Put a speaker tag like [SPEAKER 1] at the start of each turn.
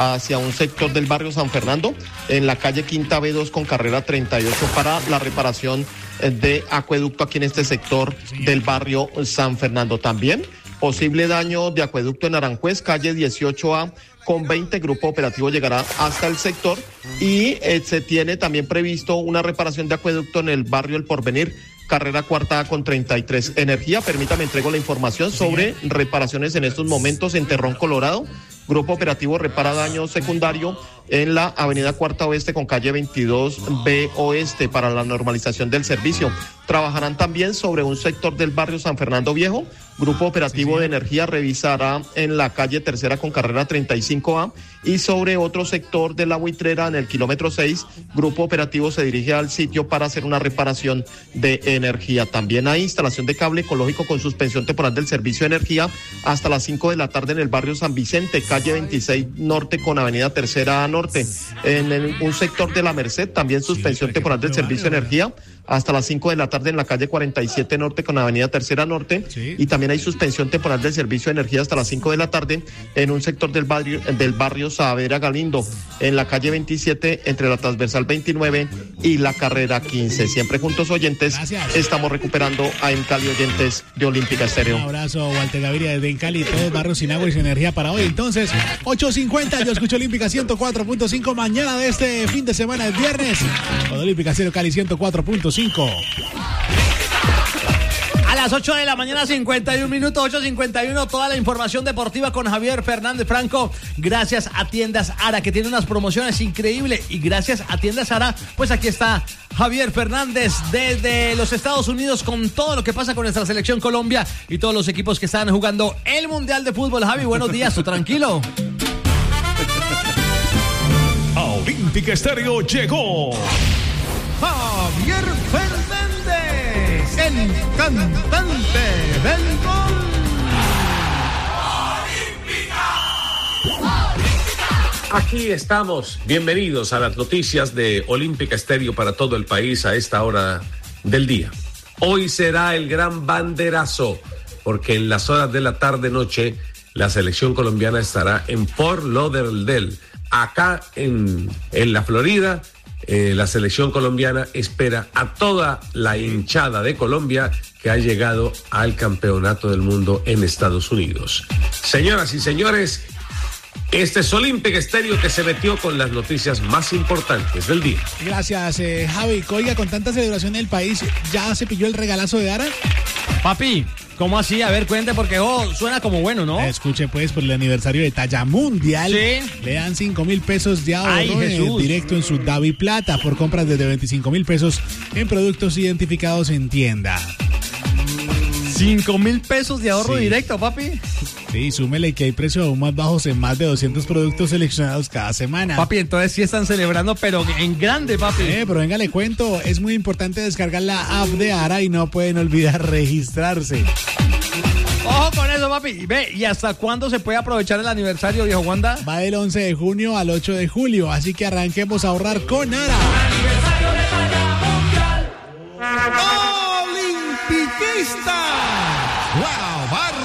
[SPEAKER 1] hacia un sector del barrio San Fernando, en la calle Quinta B2 con carrera 38 para la reparación de acueducto aquí en este sector del barrio San Fernando. También posible daño de acueducto en Aranjuez, calle 18A con 20, grupo operativo llegará hasta el sector y se tiene también previsto una reparación de acueducto en el barrio El Porvenir, carrera cuarta con 33. Energía, permítame entrego la información sobre reparaciones en estos momentos en Terrón, Colorado. Grupo operativo repara daño secundario en la avenida Cuarta Oeste con calle 22B Oeste para la normalización del servicio. Trabajarán también sobre un sector del barrio San Fernando Viejo. Grupo operativo de energía revisará en la calle Tercera con carrera 35A y sobre otro sector de la Buitrera en el kilómetro 6. Grupo operativo se dirige al sitio para hacer una reparación de energía. También hay instalación de cable ecológico con suspensión temporal del servicio de energía hasta las 5 de la tarde en el barrio San Vicente, calle 26 Norte con avenida Tercera Norte. En un sector de la Merced también suspensión temporal del servicio de energía hasta las 5 de la tarde en la calle 47 Norte con avenida Tercera Norte. Y también hay suspensión temporal del servicio de energía hasta las 5 de la tarde en un sector del barrio Saavedra Galindo, en la calle 27 entre la transversal 29 y la carrera 15. Siempre juntos, oyentes. Gracias. Estamos recuperando a Encali, oyentes de Olímpica Estéreo.
[SPEAKER 2] Un abrazo, Walter Gaviria, desde Encali, todos barrios sin agua y sin energía para hoy. Entonces, 8:50, yo escucho Olímpica 104.5. Mañana de este fin de semana, el viernes, con Olímpica Estéreo Cali 104.5.
[SPEAKER 3] A las 8 de la mañana, 51 minutos, 8:51, toda la información deportiva con Javier Fernández Franco. Gracias a Tiendas Ara, que tiene unas promociones increíbles. Y gracias a Tiendas Ara, pues aquí está Javier Fernández desde los Estados Unidos con todo lo que pasa con nuestra selección Colombia y todos los equipos que están jugando el Mundial de Fútbol. Javi, buenos días, ¿tú tranquilo?
[SPEAKER 4] A Olímpica Estéreo llegó
[SPEAKER 5] Javier Fernández, el cantante del gol.
[SPEAKER 6] Aquí estamos, bienvenidos a las noticias de Olímpica Estéreo para todo el país a esta hora del día. Hoy será el gran banderazo, porque en las horas de la tarde-noche la selección colombiana estará en Fort Lauderdale, acá en la Florida. La selección colombiana espera a toda la hinchada de Colombia que ha llegado al campeonato del mundo en Estados Unidos. Señoras y señores, este es Olímpica Estéreo que se metió con las noticias más importantes del día.
[SPEAKER 2] Gracias, Javi. Oiga, con tanta celebración en el país, ¿ya se pilló el regalazo de Ara?
[SPEAKER 3] Papi, ¿cómo así? A ver, cuente, porque suena como bueno, ¿no?
[SPEAKER 2] Escuche, pues, por el aniversario de talla mundial,
[SPEAKER 3] sí,
[SPEAKER 2] le dan 5,000 pesos de ahorro directo en su Davi Plata por compras desde 25,000 pesos en productos identificados en tienda.
[SPEAKER 3] 5,000 pesos de ahorro directo, papi.
[SPEAKER 2] Sí, súmele que hay precios aún más bajos en más de 200 productos seleccionados cada semana.
[SPEAKER 3] Papi, entonces sí están celebrando, pero en grande, papi.
[SPEAKER 2] Pero venga, le cuento, es muy importante descargar la app de Ara y no pueden olvidar registrarse.
[SPEAKER 3] Ojo con eso, papi. Ve, ¿y hasta cuándo se puede aprovechar el aniversario, viejo Wanda?
[SPEAKER 2] Va del 11 de junio al 8 de julio, así que arranquemos a ahorrar con Ara.
[SPEAKER 5] ¡Aniversario de talla mundial! ¡Olimpiquista! ¡Wow!